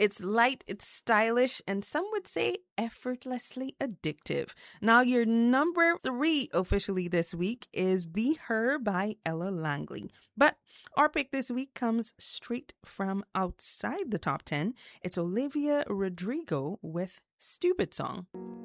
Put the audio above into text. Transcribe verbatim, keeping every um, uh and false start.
It's light, it's stylish, and some would say effortlessly addictive. Now, your number three officially this week is Be Her by Ella Langley. But our pick this week comes straight from outside the top ten. It's Olivia Rodrigo with Stupid Song.